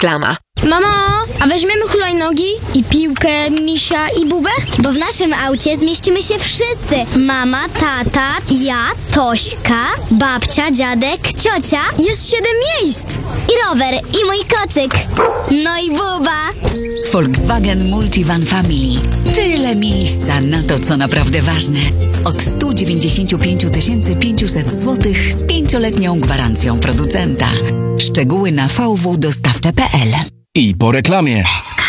reklama. Mamo, a weźmiemy hulajnogi i piłkę, misia i bubę? Bo w naszym aucie zmieścimy się wszyscy. Mama, tata, ja, Tośka, babcia, dziadek, ciocia Jest 7 miejsc. i rower i mój kocyk. No i buba. Volkswagen Multivan Family. Tyle miejsca na to, co naprawdę ważne. Od 195 500 zł z 5-letnią gwarancją producenta. Szczegóły na vwdostawcze.pl. I po reklamie.